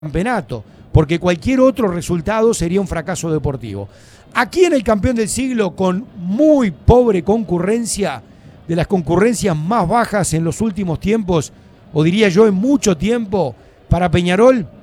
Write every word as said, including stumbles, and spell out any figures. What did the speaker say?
campeonato, porque cualquier otro resultado sería un fracaso deportivo. Aquí en el campeón del siglo, con muy pobre concurrencia, de las concurrencias más bajas en los últimos tiempos, o diría yo en mucho tiempo, para Peñarol,